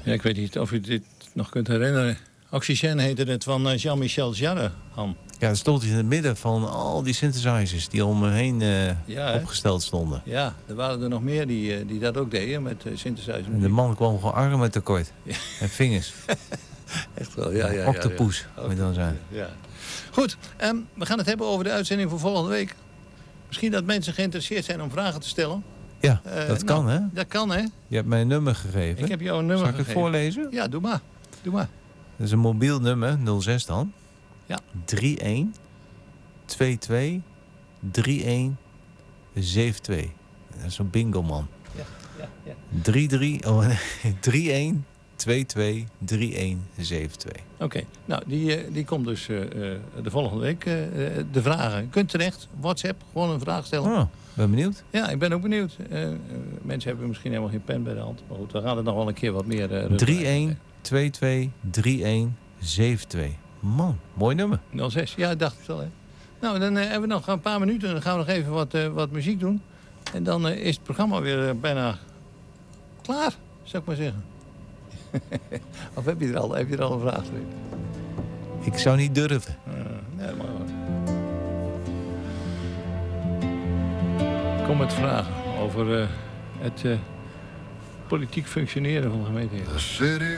Ja, ik weet niet of u dit nog kunt herinneren. Oxygène heette het van Jean-Michel Jarre, Han. Ja, het stond in het midden van al die synthesizers die om me heen opgesteld stonden. Ja, er waren er nog meer die dat ook deden met synthesizer. En de man kwam gewoon armen tekort. Ja. En vingers. Echt wel, ja. Octopus, moet je dan zijn. Ja. Goed, we gaan het hebben over de uitzending voor volgende week. Misschien dat mensen geïnteresseerd zijn om vragen te stellen. Ja, dat kan, hè? Dat kan, hè? Je hebt mij een nummer gegeven. Ik heb jou een nummer gegeven. Zal ik het voorlezen? Ja, doe maar. Dat is een mobiel nummer, 06 dan. Ja. 31 22 31 72. Dat is zo'n bingo, man. Ja. 31 22 31 72. Oké, nou, die komt dus de volgende week. De vragen. Je kunt terecht, WhatsApp, gewoon een vraag stellen. Oh, ben benieuwd. Ja, ik ben ook benieuwd. Mensen hebben misschien helemaal geen pen bij de hand. Maar goed, we gaan het nog wel een keer wat meer... 31 22 31 72. Man, mooi nummer. 06, ja, ik dacht het wel, hè. Nou, dan hebben we nog een paar minuten. Dan gaan we nog even wat muziek doen. En dan is het programma weer bijna klaar, zou ik maar zeggen. Of heb je er al een vraag? Ik zou niet durven. Nee, maar... Kom met vragen over het politiek functioneren van de gemeente.